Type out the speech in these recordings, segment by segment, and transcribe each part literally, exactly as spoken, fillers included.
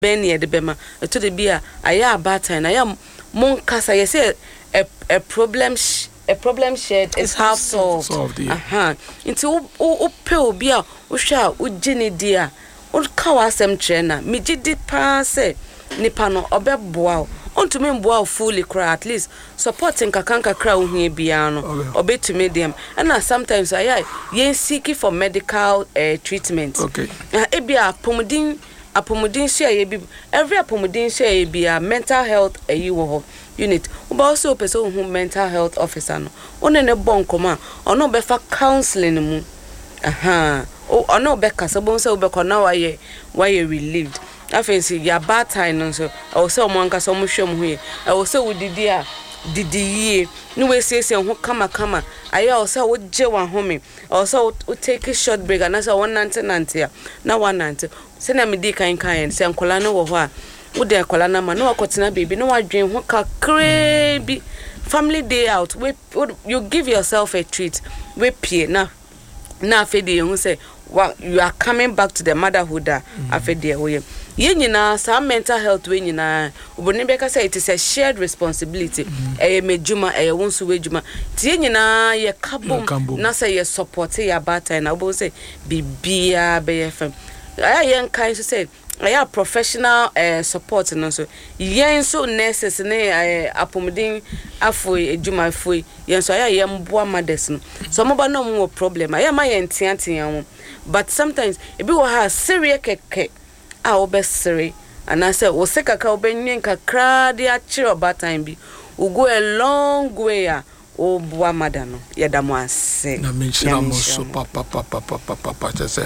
ben ye de bema to the bia aya abatan aya mon kasa ye say a a problem sh a problem shared is half solved. solved yeah. Aha nti wo wo pe obi a wo hwa wo gine dia wo ka wasem trainer me gidi pa se nipa no obeboa ontumi mboa fully cry at least supporting kakanka cry wo hia bia no obetumi dem and sometimes aya yen seek for medical uh, treatment okay uh, ebia pomodin apomodin share ye bi every apomodin share ye bi a mental health ayi wo unit uba also person who mental health officer no one ne bon koma ono be fa counseling mu aha o ono be kasa bon se ube kona waye waye relieved afensi ya bad time no so o se omo anka so mo hwem hu ye o se wudidi a didi ye ni we sese ho kama kama aya o se wo je wa home o se wo take a short break and so one ninety ninety na one ninety se na me di kan kan se nkola no wo ho a wo de nkola na ma no akotena baby no wadwen ho kakre bi family day out we you give yourself a treat we pie na na afedi hu say you are coming back to the motherhood afedi wo ye ye nyina sa mental health we nyina oboni be ka say it is a shared responsibility eh medjuma eh wonso we djuma tie nyina ye kabom na say ye support ya bata na obo say bibia be fm aya yen kan so say aya professional uh, support no so yen so nurses ne uh, apomdin afo edjuma afo yen so aya yen boa mothers no so mo ba no mo problem aya ma yen tiantian but sometimes e be wo ha serious keke a obesere and I said wo se kaka obenyen kakra de a chiro ba time bi we go a long way a o boa mother no yeda mo ase na mention mo so papa papa papa papa say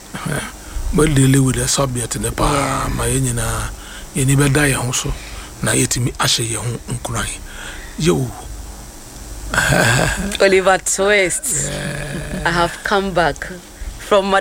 but dealing with the subject in the pa my nyina yeni be die ho so na yetimi ahye ye ho nkuran yo Oliver Twist. Yeah. I have come back from